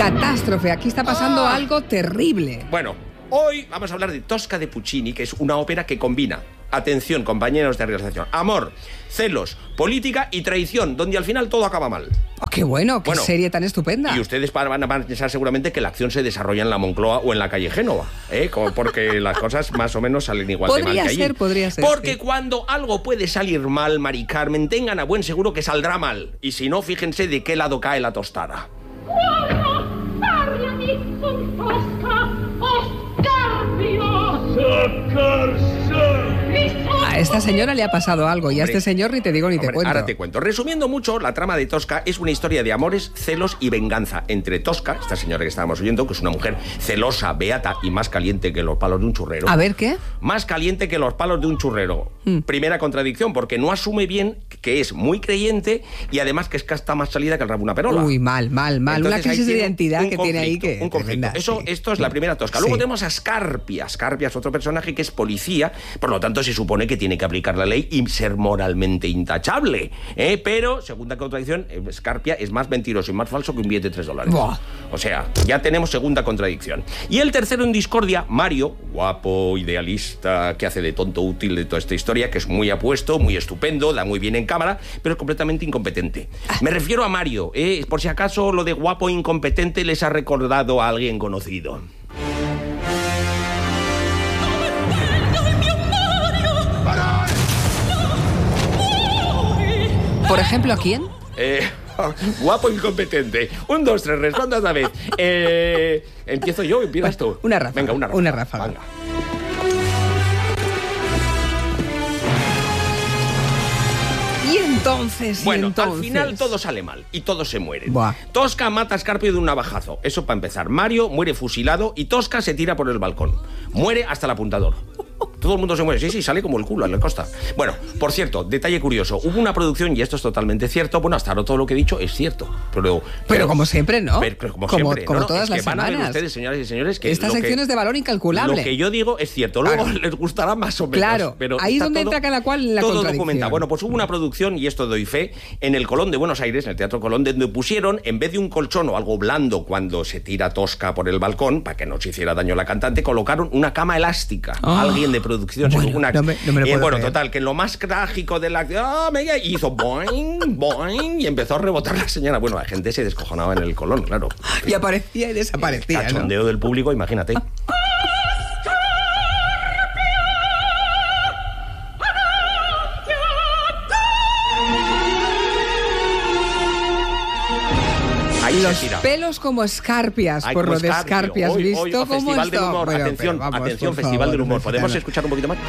Catástrofe, aquí está pasando algo terrible. Bueno, hoy vamos a hablar de Tosca de Puccini, que es una ópera que combina, atención compañeros de realización, amor, celos, política y traición, donde al final todo acaba mal. Oh, qué bueno, qué serie tan estupenda. Y ustedes van a pensar seguramente que la acción se desarrolla en la Moncloa o en la calle Génova, porque las cosas más o menos salen igual de mal que allí. Podría ser. Porque cuando algo puede salir mal, Mari Carmen, tengan a buen seguro que saldrá mal. Y si no, fíjense de qué lado cae la tostada. A esta señora le ha pasado algo y a este señor ni te digo ni te cuento. Ahora te cuento. Resumiendo mucho, la trama de Tosca es una historia de amores, celos y venganza entre Tosca, esta señora que estábamos oyendo, que es una mujer celosa, beata y más caliente que los palos de un churrero. A ver, ¿qué? Más caliente que los palos de un churrero. Primera contradicción, porque no asume bien que es muy creyente y además que está más salida que el rabo de una perola. Uy, mal. Entonces, una crisis de identidad que tiene ahí que... Un conflicto. Esto es la primera Tosca. Luego tenemos a Scarpia. Scarpia es otro personaje que es policía, por lo tanto se supone que tiene que aplicar la ley y ser moralmente intachable. Pero, segunda contradicción, Scarpia es más mentiroso y más falso que un billete de $3. Buah. O sea, ya tenemos segunda contradicción. Y el tercero en discordia, Mario, guapo, idealista, que hace de tonto útil de toda esta historia, que es muy apuesto, muy estupendo, da muy bien en cámara, pero es completamente incompetente. Me refiero a Mario, por si acaso lo de guapo e incompetente les ha recordado a alguien conocido. Por ejemplo, ¿a quién? Guapo incompetente. 1, 2, 3, responda otra vez. ¿Empiezo yo o empiezas tú? Una ráfaga. Venga, una ráfaga. Una ráfaga. Venga. Bueno, al final todo sale mal y todos se mueren. Buah. Tosca mata a Scarpio de un navajazo. Eso para empezar. Mario muere fusilado y Tosca se tira por el balcón. Muere hasta el apuntador. Todo el mundo se muere. Sí, sale como el culo a la costa. Bueno, por cierto, detalle curioso. Hubo una producción, y esto es totalmente cierto. Bueno, hasta ahora todo lo que he dicho es cierto. Pero como siempre, ¿no? Pero como siempre. Como no, todas es las que van semanas. A ver ustedes, señoras y señores, que esta sección es de valor incalculable. Lo que yo digo es cierto. Luego les gustará más o menos. Claro, pero ahí es donde entra cada cual en la todo contradicción. documentado. Bueno, pues hubo una producción, y esto doy fe, en el Colón de Buenos Aires, en el Teatro Colón, donde pusieron, en vez de un colchón o algo blando cuando se tira Tosca por el balcón, para que no se hiciera daño a la cantante, colocaron una cama elástica. Alguien de producción se tuvo una... No me lo puedo creer. Total, que en lo más trágico de la... y hizo boing, boing, y empezó a rebotar la señora. Bueno, la gente se descojonaba en el Colón, claro. Y aparecía y desaparecía, el cachondeo del público, imagínate. Los pelos como escarpias, por lo de escarpias. Hoy, ¿Visto cómo Festival esto? del Humor. Bueno, atención, vamos, atención, por Festival favor, del Humor. ¿Podemos escuchar un poquito más?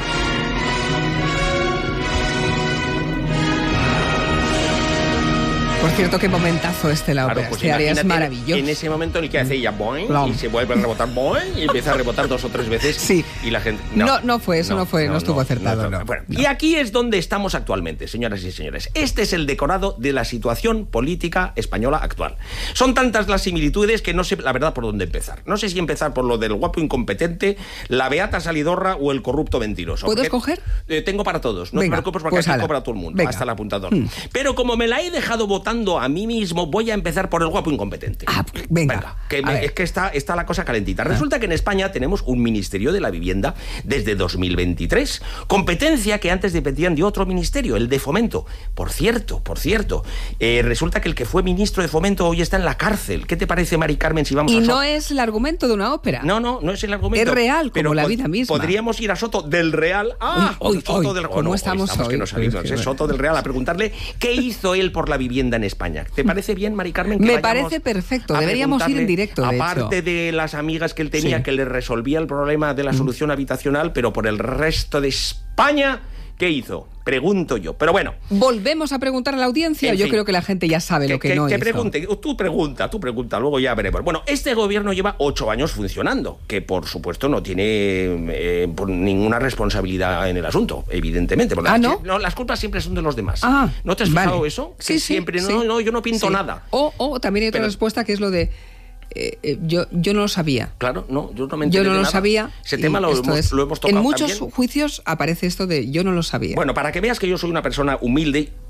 Por cierto, qué momentazo la ópera. Pues este área es maravilloso. En ese momento en el que hace ella boing, y se vuelve a rebotar boing, y empieza a rebotar 2 o 3 veces. Sí. Y la gente... No estuvo acertado. Bueno, y aquí es donde estamos actualmente, señoras y señores. Este es el decorado de la situación política española actual. Son tantas las similitudes que no sé, la verdad, por dónde empezar. No sé si empezar por lo del guapo incompetente, la beata salidorra o el corrupto mentiroso. ¿Puedo escoger? Tengo para todos. No te preocupes porque pues tengo para todo el mundo. Venga. Hasta el apuntador. Pero como me la he dejado votando a mí mismo, voy a empezar por el guapo incompetente. Venga. Es que está la cosa calentita. Resulta que en España tenemos un Ministerio de la Vivienda desde 2023. Competencia que antes dependían de otro ministerio, el de Fomento. Por cierto, resulta que el que fue ministro de Fomento hoy está en la cárcel. ¿Qué te parece, Mari Carmen, si vamos a Soto? Y no es el argumento de una ópera. No es el argumento. Es real, como la vida misma. Podríamos ir a Soto del Real. Soto del Real. ¿Cómo estamos hoy? Que nos salimos. Soto del Real a preguntarle qué hizo él por la vivienda en España. ¿Te parece bien, Mari Carmen? Me parece perfecto. Deberíamos ir en directo, aparte de las amigas que él tenía, que le resolvía el problema de la solución habitacional, pero por el resto de España, ¿qué hizo? Pregunto yo. Pero bueno. ¿Volvemos a preguntar a la audiencia? Yo creo que la gente ya sabe lo que no hizo. Que pregunte. Tú pregunta, luego ya veremos. Bueno, este gobierno lleva 8 años funcionando, que por supuesto no tiene ninguna responsabilidad en el asunto, evidentemente. ¿No? No, las culpas siempre son de los demás. ¿No te has fijado eso? Sí, siempre, no, yo no pinto nada. O también hay otra respuesta que es lo de... yo no lo sabía. Claro, yo no me enteré de nada. Yo no lo sabía. Ese tema lo hemos tocado en muchos también. juicios aparece esto de yo no lo sabía. Bueno, para que veas que yo soy una persona humilde,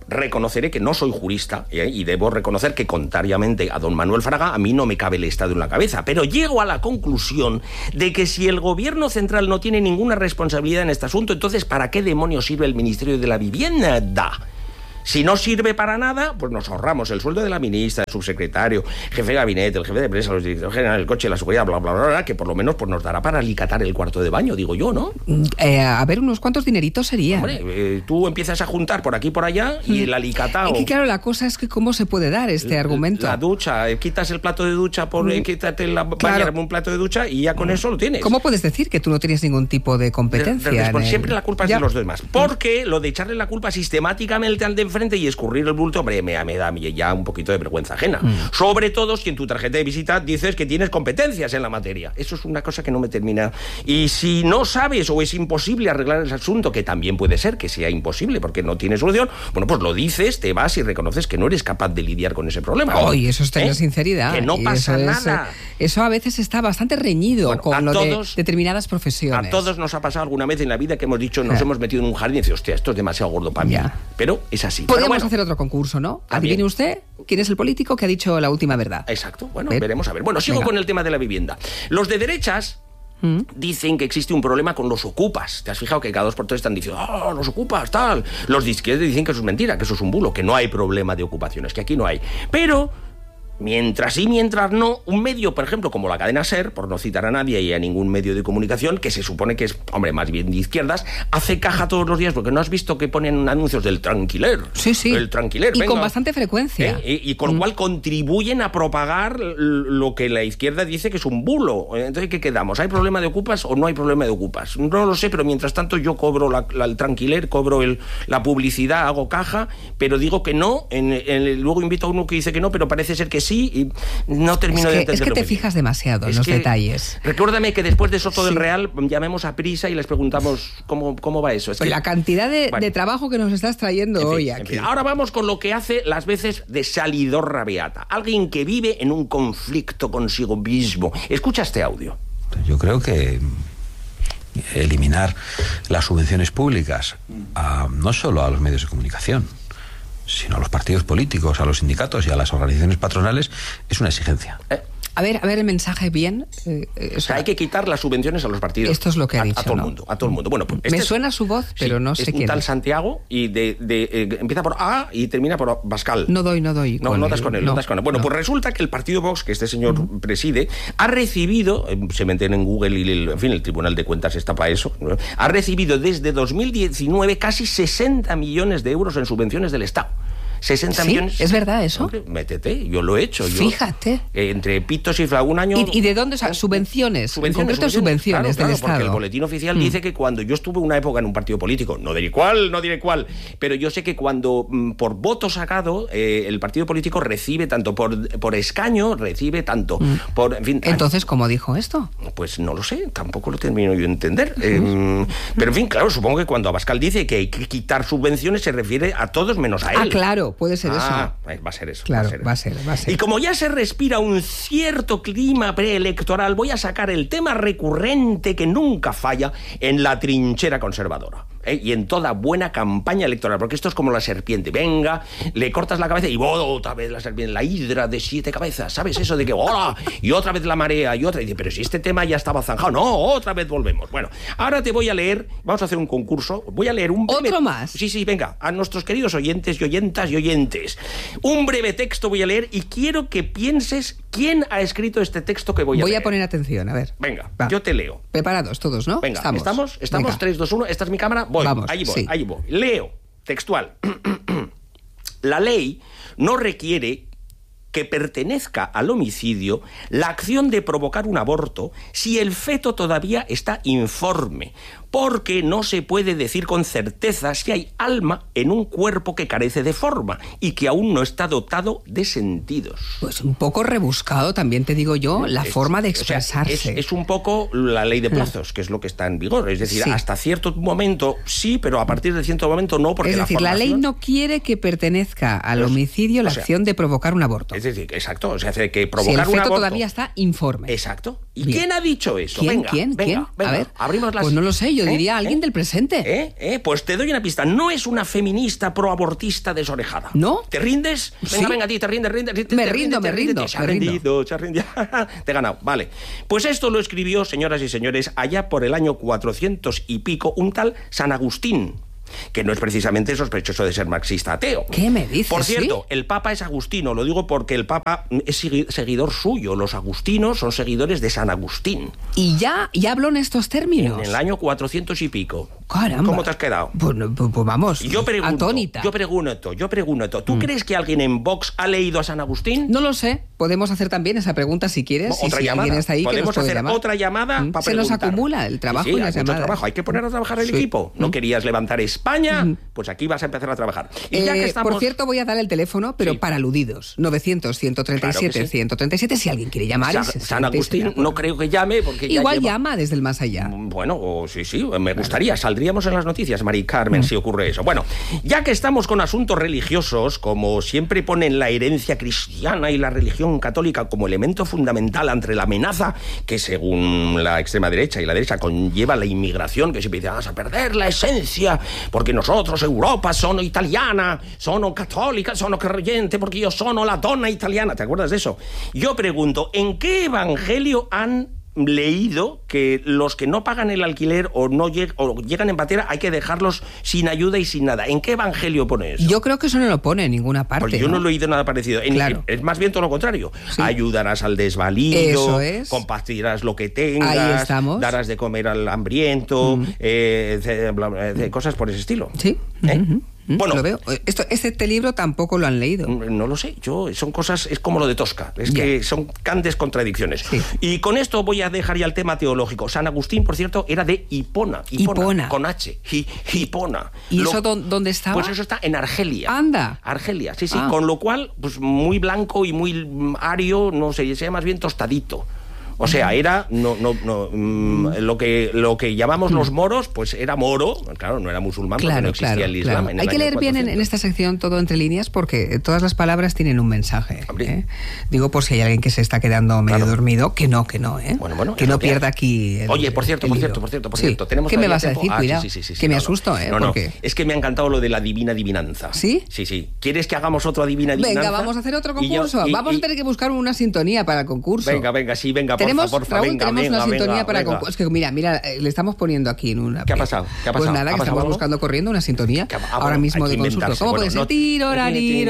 reconoceré que no soy jurista y debo reconocer que, contrariamente a don Manuel Fraga, a mí no me cabe el Estado en la cabeza, pero llego a la conclusión de que si el gobierno central no tiene ninguna responsabilidad en este asunto, entonces ¿para qué demonios sirve el Ministerio de la Vivienda? Si no sirve para nada, pues nos ahorramos el sueldo de la ministra, el subsecretario, jefe de gabinete, el jefe de prensa, los directores generales, el coche, la seguridad, bla, bla, bla, bla, que por lo menos pues nos dará para alicatar el cuarto de baño, digo yo, ¿no? A ver, unos cuantos dineritos sería. Hombre, tú empiezas a juntar por aquí y por allá y el alicatado... Es que claro, la cosa es que cómo se puede dar este argumento. La ducha, quitas el plato de ducha, quítate la bañera con un plato de ducha y ya con eso lo tienes. ¿Cómo puedes decir que tú no tienes ningún tipo de competencia? Siempre la culpa es de los demás. Porque lo de echarle la culpa sistemáticamente al de enfrente y escurrir el bulto, hombre, me da ya un poquito de vergüenza ajena. Sobre todo si en tu tarjeta de visita dices que tienes competencias en la materia. Eso es una cosa que no me termina. Y si no sabes o es imposible arreglar ese asunto, que también puede ser que sea imposible porque no tiene solución, bueno, pues lo dices, te vas y reconoces que no eres capaz de lidiar con ese problema. Oye, eso es tener sinceridad. Que no pasa nada. Eso a veces está bastante reñido con lo de determinadas profesiones. A todos nos ha pasado alguna vez en la vida que hemos dicho, nos hemos metido en un jardín y dices, hostia, esto es demasiado gordo para mí. Pero es así. Podríamos hacer otro concurso, ¿no? Adivine usted quién es el político que ha dicho la última verdad. Exacto. Bueno, veremos a ver. Bueno, sigo con el tema de la vivienda. Los de derechas dicen que existe un problema con los ocupas. ¿Te has fijado que cada 2 por 3 están diciendo, los ocupas, tal? Los de izquierda dicen que eso es mentira, que eso es un bulo, que no hay problema de ocupaciones, que aquí no hay. Pero... mientras sí, mientras no, un medio, por ejemplo, como la cadena SER, por no citar a nadie y a ningún medio de comunicación, que se supone que es, hombre, más bien de izquierdas, hace caja todos los días, porque no has visto que ponen anuncios del tranquiler. Sí. El tranquiler, y venga, con bastante frecuencia. Y con lo cual contribuyen a propagar lo que la izquierda dice que es un bulo. Entonces, ¿qué quedamos? ¿Hay problema de ocupas o no hay problema de ocupas? No lo sé, pero mientras tanto yo cobro el tranquiler, cobro la publicidad, hago caja, pero digo que no, luego invito a uno que dice que no, pero parece ser que sí, y no termino de entender. Es que te fijas demasiado en los detalles. Recuérdame que después de Soto del Real llamemos a Prisa y les preguntamos cómo va eso. La cantidad de trabajo que nos estás trayendo hoy aquí. Ahora vamos con lo que hace las veces de salidorra beata. Alguien que vive en un conflicto consigo mismo. Escucha este audio. Yo creo que eliminar las subvenciones públicas no solo a los medios de comunicación, sino a los partidos políticos, a los sindicatos y a las organizaciones patronales, es una exigencia. A ver el mensaje bien. Hay que quitar las subvenciones a los partidos. Esto es lo que ha dicho, a todo el mundo, a todo el mundo. Bueno, pues me suena su voz, pero no sé quién. Es un tal Santiago y empieza por A y termina por Bascal. No doy. No das con él. Bueno, pues resulta que el partido Vox, que este señor preside, ha recibido, se meten en Google y el Tribunal de Cuentas está para eso, ¿no? Ha recibido desde 2019 casi 60 millones de euros en subvenciones del Estado. 60 millones. ¿Es verdad eso? Hombre, métete, yo lo he hecho. Fíjate. Entre pitos y un año... ¿Y de dónde? O sea, subvenciones. En concreto, subvenciones del Estado. Porque el boletín oficial dice que cuando yo estuve una época en un partido político, no diré cuál, pero yo sé que cuando por voto sacado el partido político recibe tanto por escaño, recibe tanto por... En fin, entonces, ¿cómo dijo esto? Pues no lo sé, tampoco lo termino yo de entender. Pero en fin, claro, supongo que cuando Abascal dice que hay que quitar subvenciones se refiere a todos menos a él. Claro. Puede ser eso. Va a ser eso. Claro, va a ser. Y como ya se respira un cierto clima preelectoral, voy a sacar el tema recurrente que nunca falla en la trinchera conservadora. Y en toda buena campaña electoral, porque esto es como la serpiente. Venga, le cortas la cabeza y otra vez la serpiente, la hidra de 7 cabezas, ¿sabes? Eso de que ¡hola! Y otra vez la marea, y otra, y dice, pero si este tema ya estaba zanjado. No, otra vez volvemos. Bueno, ahora te voy a leer, vamos a hacer un concurso, voy a leer un breve... ¿Otro más? Sí, venga, a nuestros queridos oyentes y oyentas y oyentes. Un breve texto voy a leer y quiero que pienses quién ha escrito este texto que voy a leer. Voy a poner atención, a ver. Venga, yo te leo. Preparados todos, ¿no? Venga, ¿estamos? Venga. 3, 2, 1, esta es mi cámara. Vamos, ahí voy. Leo, textual. La ley no requiere que pertenezca al homicidio la acción de provocar un aborto si el feto todavía está informe, porque no se puede decir con certeza si hay alma en un cuerpo que carece de forma y que aún no está dotado de sentidos. Pues un poco rebuscado, también te digo yo, la forma de expresarse. O sea, es un poco la ley de plazos, que es lo que está en vigor. Es decir, hasta cierto momento sí, pero a partir de cierto momento no, porque la ley no quiere que pertenezca al homicidio la acción de provocar un aborto. Es decir, exacto, o sea, hace que provocar un aborto... Si el feto todavía está informe. Exacto. ¿Y quién ha dicho eso? ¿Quién? Venga, A ver, abrimos las... Pues no lo sé, yo diría alguien del presente. Pues te doy una pista. No es una feminista proabortista desorejada. ¿No? ¿Te rindes? Venga, ti, te rindes. Me rindo. Se ha rendido. Te he ganado, vale. Pues esto lo escribió, señoras y señores, allá por el año 400 y pico, un tal San Agustín, que no es precisamente sospechoso de ser marxista ateo. ¿Qué me dices? Por cierto, ¿sí? El Papa es agustino, lo digo porque el Papa es seguidor suyo. Los agustinos son seguidores de San Agustín. ¿Y ya habló en estos términos? En el año 400 y pico. Caramba. ¿Cómo te has quedado? Pues vamos, yo pregunto, atónita. Yo pregunto, ¿tú crees que alguien en Vox ha leído a San Agustín? No lo sé. Podemos hacer también esa pregunta si quieres. Otra si llamada. alguien está ahí, Podemos que nos puede hacer llamar. otra llamada para Se preguntar. nos acumula el trabajo y las hay mucho llamadas. trabajo. Hay que poner a trabajar el equipo. ¿No querías levantar España? Pues aquí vas a empezar a trabajar. Y ya que estamos... Por cierto, voy a dar el teléfono, pero para aludidos. 900-137-137, si alguien quiere llamar. San Agustín no creo que llame porque igual llama desde el más allá. Bueno, sí, me gustaría. Saldríamos en las noticias, Mari Carmen, si ocurre eso. Bueno, ya que estamos con asuntos religiosos, como siempre ponen la herencia cristiana y la religión católica como elemento fundamental ante la amenaza que, según la extrema derecha y la derecha, conlleva la inmigración, que siempre dicen, vas a perder la esencia, porque nosotros, Europa, sono italiana, sono católica, sono creyente, porque yo sono la donna italiana. ¿Te acuerdas de eso? Yo pregunto, ¿en qué evangelio han leído que los que no pagan el alquiler o llegan en patera hay que dejarlos sin ayuda y sin nada? ¿En qué evangelio pone eso? Yo creo que eso no lo pone en ninguna parte. Porque yo no he leído nada parecido. Claro. Es más bien todo lo contrario. Sí. Ayudarás al desvalido, eso es. Compartirás lo que tengas, ahí estamos. Darás de comer al hambriento, cosas por ese estilo. Sí. Bueno, lo veo. Este libro tampoco lo han leído. No lo sé. Son cosas, es como lo de Tosca. Es que son grandes contradicciones. Sí. Y con esto voy a dejar ya el tema teológico. San Agustín, por cierto, era de Hipona. Con H. Hipona. ¿Y eso dónde estaba? Pues eso está en Argelia. Anda. Argelia, sí. Con lo cual, pues muy blanco y muy ario, no sé, se llama más bien tostadito. O sea, era lo que llamamos los moros, pues era moro, claro, no era musulmán, porque no existía el Islam. Hay que leer bien en esta sección todo entre líneas, porque todas las palabras tienen un mensaje. Digo, por si hay alguien que se está quedando medio dormido, que no, Bueno, que no pierda aquí Oye, por cierto. ¿Tenemos ¿qué me vas a decir? Ah, Cuidado, sí, que me asusto, No, es que me ha encantado lo de la divina adivinanza. ¿Sí? Sí. ¿Quieres que hagamos otra divina adivinanza? Venga, vamos a hacer otro concurso. Vamos a tener que buscar una sintonía para el concurso. Venga, Tenemos una sintonía para concurso. Es que mira, le estamos poniendo aquí en una... ¿Qué ha pasado? Pues nada, que estamos buscando corriendo una sintonía ahora mismo de consulta. ¿Cómo puede ser? Tirorari.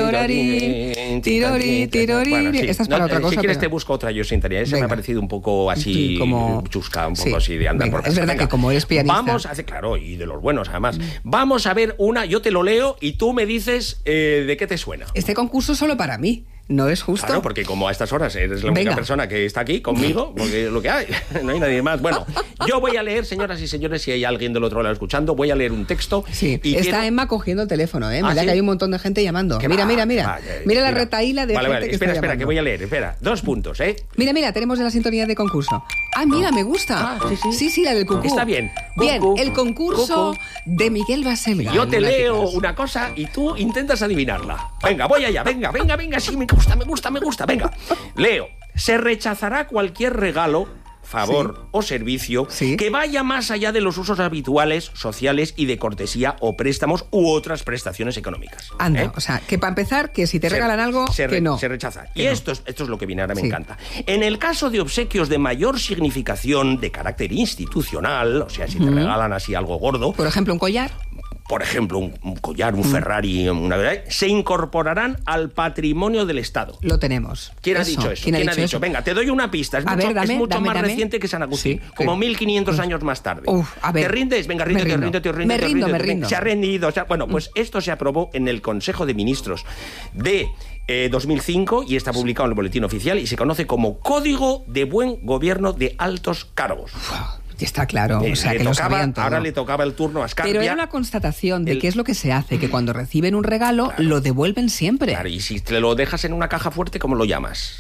Esta es para otra cosa. Si quieres te busco otra yo sintonía. Esa me ha parecido un poco así chusca, un poco así de andar por casa. Es verdad que como eres pianista... Vamos a hacer, claro, y de los buenos además. Vamos a ver una, yo te lo leo y tú me dices de qué te suena. Este concurso es solo para mí. ¿No es justo? Claro, porque como a estas horas eres la única persona que está aquí conmigo, porque es lo que hay, no hay nadie más. Bueno, yo voy a leer, señoras y señores, si hay alguien del otro lado escuchando, voy a leer un texto. Sí, está Emma cogiendo el teléfono, ¿eh? Mira que hay un montón de gente llamando. Mira. Mira la retaíla de gente que está llamando. Espera, que voy a leer, 2 puntos, ¿eh? Mira, tenemos de la sintonía de concurso. Mira, me gusta. Sí, la del concurso. Está bien. Bien, el concurso de Miguel Baselga. Yo te leo una cosa y tú intentas adivinarla. Venga, voy allá, venga, sí, me gusta, venga. Leo, se rechazará cualquier regalo, favor o servicio que vaya más allá de los usos habituales, sociales y de cortesía o préstamos u otras prestaciones económicas. Anda, o sea, que para empezar, que si te regalan algo, que no. Se rechaza. Y esto es lo que viene ahora, me encanta. En el caso de obsequios de mayor significación de carácter institucional, o sea, si te regalan así algo gordo... Por ejemplo, un collar... Por ejemplo, un collar, un Ferrari, se incorporarán al patrimonio del Estado. Lo tenemos. ¿Quién ha dicho eso? ¿Quién ha dicho? Venga, te doy una pista. Es mucho más reciente que San Agustín. Como 1500 años más tarde. ¿Te rindes? Venga, ríndete. Me rindo. Se ha rendido. Bueno, pues esto se aprobó en el Consejo de Ministros de 2005 y está publicado en el Boletín Oficial y se conoce como Código de Buen Gobierno de Altos Cargos. Está claro, o sea, que lo sabían todo. Ahora le tocaba el turno a Scarpia. Pero era una constatación de qué es lo que se hace, que cuando reciben un regalo lo devuelven siempre. Claro, y si te lo dejas en una caja fuerte, ¿cómo lo llamas?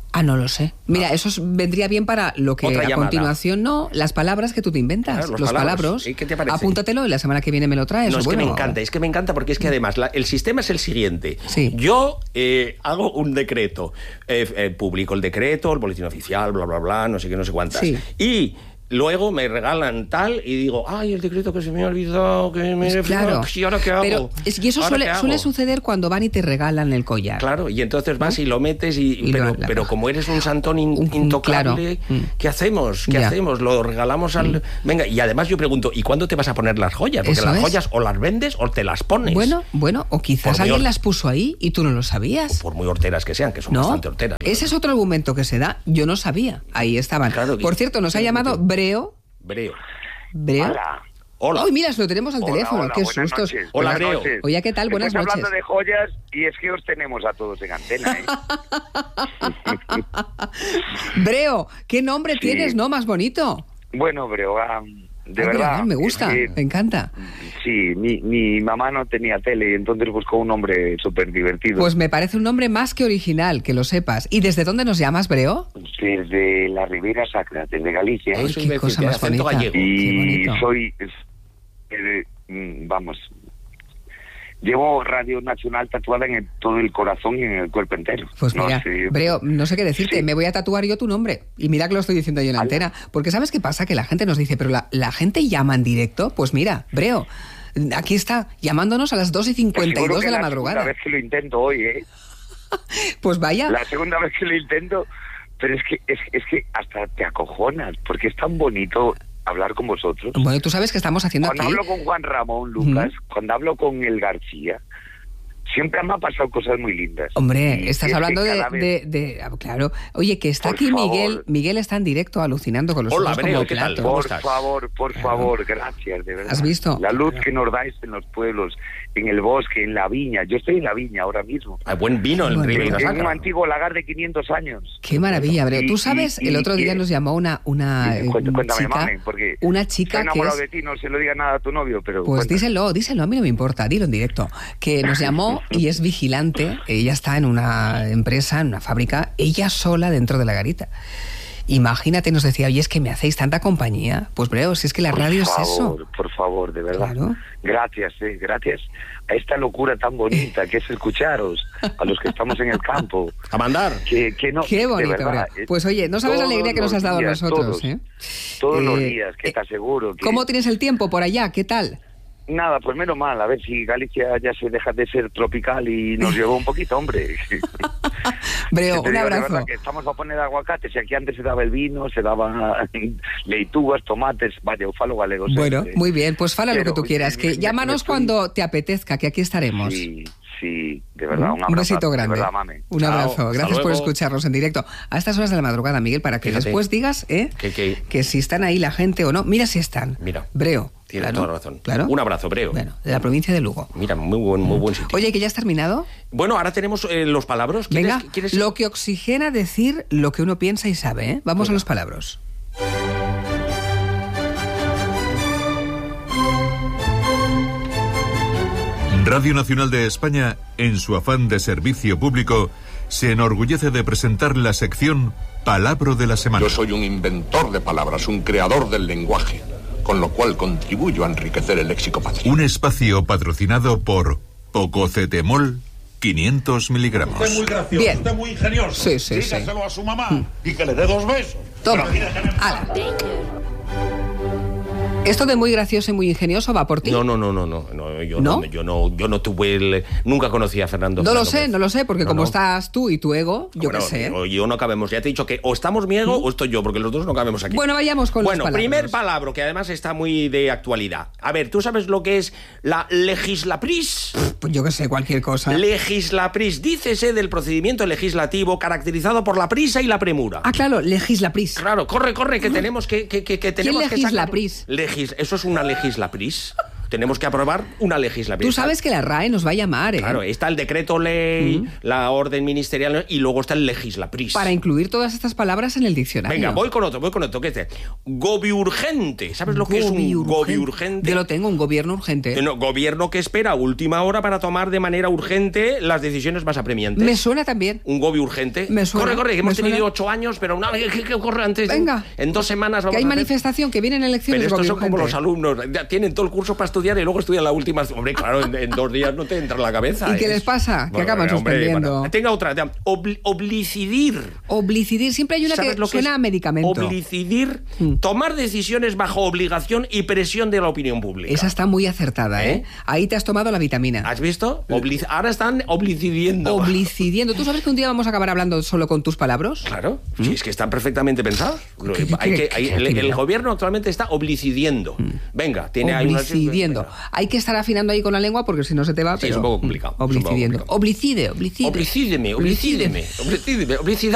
Ah, no lo sé. Mira, eso vendría bien para lo que Otra a llamada. continuación las palabras que tú te inventas, Claro, los palabras. ¿Y qué te parece? Apúntatelo y la semana que viene me lo traes. No, es bueno, que me encanta porque es que además el sistema es el siguiente. Sí. Yo hago un decreto, publico el decreto, el boletín oficial, bla, bla, bla, no sé qué, no sé cuántas. Sí. Y luego me regalan tal y digo, ay, el decreto que se me ha olvidado, que me... Claro. ¿Y ahora qué hago? Pero y eso suele suceder cuando van y te regalan el collar. Claro, y entonces vas y lo metes pero como eres un santón Claro. intocable, ¿qué hacemos? ¿Qué hacemos? Lo regalamos al... Venga, y además yo pregunto, ¿y cuándo te vas a poner las joyas? Porque Eso las es. joyas o las vendes o te las pones. Bueno, o quizás Por muy alguien las puso ahí y tú no lo sabías. Por muy horteras que sean, que son bastante horteras. Ese es otro argumento que se da. Yo no sabía. Ahí estaban. Claro, Por cierto, nos ha llamado Breo. Breo. Hola. Ay, mira, lo tenemos al teléfono. Hola, Qué buenas sustos. noches. Hola, Buenas Breo. noches. Oye, ¿qué tal? Buenas Estás noches. hablando de joyas y es que os tenemos a todos en antena, ¿eh? Breo, ¿qué nombre Sí. tienes, no? Más bonito. Bueno, Breogán, de Ay, verdad. Breogán, me gusta, es que, me encanta. sí, mi mamá no tenía tele y entonces buscó un nombre súper divertido. Pues me parece un nombre más que original, que lo sepas. ¿Y desde dónde nos llamas, Breo? Desde la Ribera Sacra, desde Galicia. Ay, Eso qué iba a cosa decirte, más acento bonita. gallego. Qué Y bonito. soy, llevo Radio Nacional tatuada en todo el corazón y en el cuerpo entero. Pues No mira, sé. Breo, no sé qué decirte, Sí. me voy a tatuar yo tu nombre. Y mira que lo estoy diciendo yo en la Ala. antena. Porque ¿sabes qué pasa? Que la gente nos dice, pero la gente llama en directo. Pues mira, Breo, aquí está, llamándonos a las 2:52 Seguro que de la es madrugada. La segunda vez que lo intento hoy, ¿eh? Pues vaya. La segunda vez que lo intento, pero es que hasta te acojonas, porque es tan bonito hablar con vosotros. Bueno, tú sabes que estamos haciendo Cuando aquí... hablo con Juan Ramón, Lucas, cuando hablo con el García, siempre me han pasado cosas muy lindas. Hombre, Y estás es hablando que cada vez- Claro. Oye, que está Por aquí favor. Miguel. Miguel está en directo alucinando con los Hola, ojos Breo, como ¿qué tal? plato. ¿Cómo Por estás? favor, gracias, de verdad. ¿Has visto? La luz que nos dais en los pueblos, en el bosque, en la viña. Yo estoy en la viña ahora mismo. Hay buen vino en Bueno. Ribera En un Sacra. antiguo lagar de 500 años. Qué maravilla, Breo. Tú sabes, el otro día nos llamó una Cuéntame, chica, mami, porque una estoy chica que enamorado es... de ti, no se lo diga nada a tu novio, pero... Pues cuéntame. díselo, a mí no me importa, dilo en directo. Que nos llamó y es vigilante, ella está en una empresa, en una fábrica, ella sola dentro de la garita. Imagínate, nos decía, oye, es que me hacéis tanta compañía. Pues Breo, si es que la radio es eso. Por favor, de verdad. Claro. Gracias a esta locura tan bonita que es escucharos, a los que estamos en el campo. A mandar. Que no, Qué de bonito, verdad, Breo. Pues oye, no sabes la todos alegría que nos los has dado a días, nosotros. Todos los Eh, días, que te aseguro. Que... ¿Cómo tienes el tiempo por allá? ¿Qué tal? Nada, pues menos mal, a ver si Galicia ya se deja de ser tropical y nos llevó un poquito, hombre. Breo, Te un digo, de abrazo. verdad que estamos a poner aguacates, y aquí antes se daba el vino, se daban leitugas, tomates, vaya, yo falo galego. Bueno, ¿eh? muy bien, pues fala lo que Pero, tú quieras, que llámanos cuando te apetezca, que aquí estaremos. Sí, de verdad, un abrazo. Un besito grande. De verdad, mami. Un Chao, abrazo. hasta Gracias por luego. escucharnos en directo a estas horas de la madrugada, Miguel, para que Fíjate. después digas que si están ahí la gente o no. Mira si están. Mira. Breo. Tienes claro, toda la razón. Claro. Un abrazo, Breo. Bueno, de la provincia de Lugo. Mira, muy buen sitio. Oye, ¿que ya has terminado? Bueno, ahora tenemos los palabras. Venga, ¿Quieres? lo que oxigena decir lo que uno piensa y sabe, ¿eh? Vamos a los palabras. Radio Nacional de España, en su afán de servicio público, se enorgullece de presentar la sección Palabra de la Semana. Yo soy un inventor de palabras, un creador del lenguaje, con lo cual contribuyo a enriquecer el léxico patrio. Un espacio patrocinado por Pococetemol 500 miligramos. Usted es muy gracioso, Bien. usted es muy ingenioso. Sí, sí, sí. Dígaselo a su mamá y que le dé 2 besos. Toma. Pero mire que me- Ala. ¿Esto de muy gracioso y muy ingenioso va por ti? No, yo ¿No? no tuve nunca conocí a Fernando. No lo Fernández. sé, porque No, como no. estás tú y tu ego, yo Bueno, qué sé. yo no cabemos. Ya te he dicho que o estamos mi ego o estoy yo, porque los dos no cabemos aquí. Bueno, vayamos con los Bueno, palabras. primer palabra, que además está muy de actualidad. A ver, ¿tú sabes lo que es la legislapris? Pues yo qué sé, cualquier cosa. Legislapris, dícese del procedimiento legislativo caracterizado por la prisa y la premura. Ah, claro, legislapris. Claro, corre, que tenemos que tenemos que legisla, sacar- Pris? Eso es una legislapris. tenemos que aprobar una legislación. Tú sabes que la RAE nos va a llamar, ¿eh? Claro, está el decreto ley, la orden ministerial y luego está el legislapris. Para incluir todas estas palabras en el diccionario. Venga, voy con otro, ¿qué es este? Gobiurgente. ¿Sabes lo que es un gobiurgente? Yo lo tengo, un gobierno urgente. No, gobierno que espera a última hora para tomar de manera urgente las decisiones más apremiantes. Me suena también. Un gobiurgente. Me suena. Corre, que hemos suena. tenido 8 años, pero no, ¿qué ocurre antes? Venga. En 2 semanas vamos que hay a hacer... manifestación, que vienen elecciones. Pero estos son urgente. como los alumnos, ya tienen todo el curso para estudiar y luego estudian la última. Hombre, claro, en 2 días no te entra en la cabeza. ¿Y qué les pasa? Que acaban suspendiendo. Tenga otra. Oblicidir. Oblicidir. Siempre hay una que suena a medicamento. Oblicidir, tomar decisiones bajo obligación y presión de la opinión pública. Esa está muy acertada, ¿eh? Ahí te has tomado la vitamina. ¿Has visto? Ahora están oblicidiendo. Oblicidiendo. ¿Tú sabes que un día vamos a acabar hablando solo con tus palabras? Claro. Sí, es que están perfectamente pensados. El gobierno actualmente está oblicidiendo. Venga, tiene ahí una... Oblicidiendo. Hay que estar afinando ahí con la lengua porque si no se te va. Sí, es un poco complicado. Oblicidiendo. Oblicide. Oblicídeme.